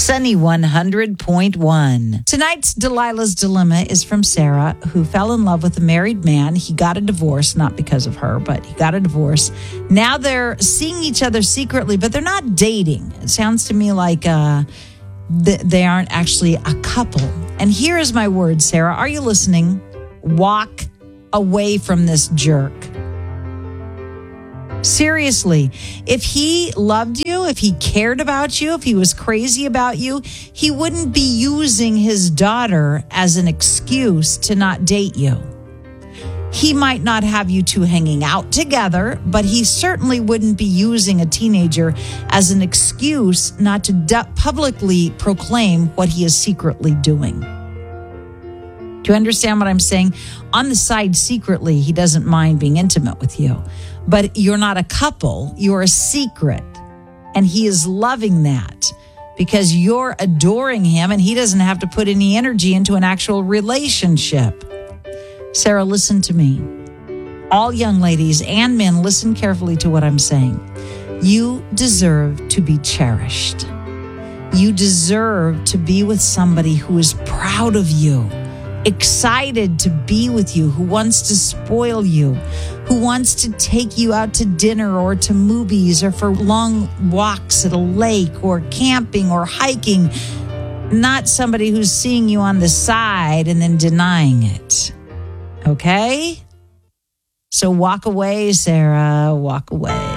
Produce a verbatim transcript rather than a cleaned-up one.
Sunny one hundred point one. Tonight's Delilah's Dilemma is from Sarah, who fell in love with a married man. He got a divorce, not because of her, but he got a divorce. Now they're seeing each other secretly, but they're not dating. It sounds to me like uh, th- they aren't actually a couple. And here is my word, Sarah. Are you listening? Walk away from this jerk. Seriously, if he loved you, if he cared about you, if he was crazy about you, he wouldn't be using his daughter as an excuse to not date you. He might not have you two hanging out together, but he certainly wouldn't be using a teenager as an excuse not to du- publicly proclaim what he is secretly doing. Do you understand what I'm saying? On the side, secretly, he doesn't mind being intimate with you. But you're not a couple, you're a secret. And he is loving that because you're adoring him and he doesn't have to put any energy into an actual relationship. Sarah, listen to me. All young ladies and men, listen carefully to what I'm saying. You deserve to be cherished. You deserve to be with somebody who is proud of you, excited to be with you, who wants to spoil you, who wants to take you out to dinner or to movies or for long walks at a lake or camping or hiking, not somebody who's seeing you on the side and then denying it. Okay? So walk away, Sarah, walk away.